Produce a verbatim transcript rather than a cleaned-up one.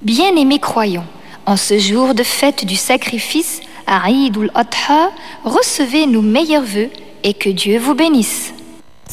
Bien-aimés croyants, en ce jour de fête du sacrifice, à Eid al-Adha, recevez nos meilleurs vœux et que Dieu vous bénisse.